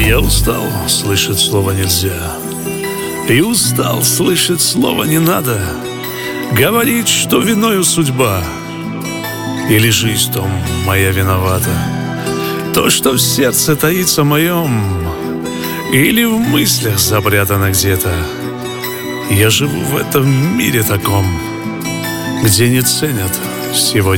Я устал слышать слово «нельзя», и устал слышать слово «не надо». Говорить, что виною судьба, или жизнь в том моя виновата. То, что в сердце таится моем, или в мыслях запрятано где-то. Я живу в этом мире таком, где не ценят сегодня